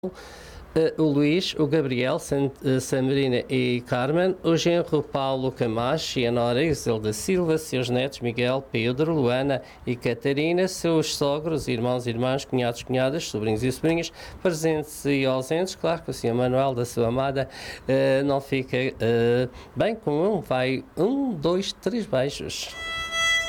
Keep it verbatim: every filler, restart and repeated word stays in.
Uh, o Luís, o Gabriel, San, uh, Samarina e Carmen, o genro Paulo Camacho e a nora Isilda Silva, seus netos Miguel, Pedro, Luana e Catarina, seus sogros, irmãos, irmãs, cunhados, cunhadas, sobrinhos e sobrinhas, presentes e ausentes. Claro que o senhor Manuel da sua amada uh, não fica uh, bem com um, vai um, dois, três beijos.